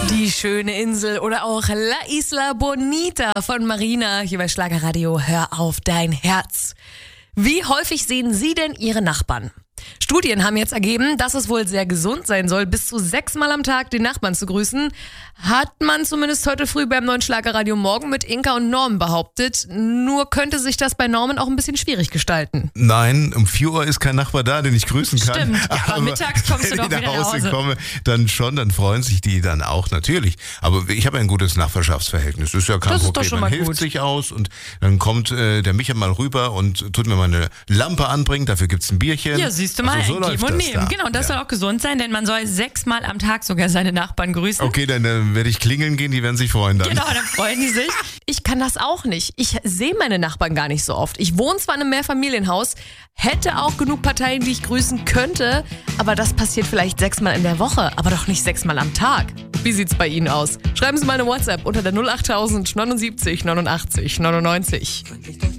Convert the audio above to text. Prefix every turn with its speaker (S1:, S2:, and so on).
S1: Die schöne Insel oder auch La Isla Bonita von Marina hier bei Schlagerradio. Hör auf dein Herz. Wie häufig sehen Sie denn Ihre Nachbarn? Studien haben jetzt ergeben, dass es wohl sehr gesund sein soll, bis zu 6 Mal am Tag den Nachbarn zu grüßen. Hat man zumindest heute früh beim neuen Schlagerradio Morgen mit Inka und Norman behauptet. Nur könnte sich das bei Norman auch ein bisschen schwierig gestalten.
S2: Nein, um 4 Uhr ist kein Nachbar da, den ich grüßen kann.
S1: Stimmt, ja, aber mittags kommst du doch wieder nach Hause.
S2: Komme, dann schon, dann freuen sich die dann auch, natürlich. Aber ich habe ein gutes Nachbarschaftsverhältnis, das ist ja kein
S1: Das ist
S2: Problem.
S1: doch schon
S2: Man
S1: mal
S2: hilft
S1: gut.
S2: sich aus und dann kommt der Micha mal rüber und tut mir mal eine Lampe anbringen, dafür gibt's ein Bierchen.
S1: Ja, siehst du mal,
S2: Also so
S1: geben
S2: läuft
S1: und
S2: das
S1: nehmen.
S2: da.
S1: Genau, und das
S2: Ja.
S1: soll auch gesund sein, denn man soll 6 Mal am Tag sogar seine Nachbarn grüßen.
S2: Okay, dann werde ich klingeln gehen, die werden sich freuen dann.
S1: Genau, dann freuen die sich. Ich kann das auch nicht. Ich sehe meine Nachbarn gar nicht so oft. Ich wohne zwar in einem Mehrfamilienhaus, hätte auch genug Parteien, die ich grüßen könnte, aber das passiert vielleicht 6 Mal in der Woche, aber doch nicht 6 Mal am Tag. Wie sieht's bei Ihnen aus? Schreiben Sie mal eine WhatsApp unter der 08000 79 89 99.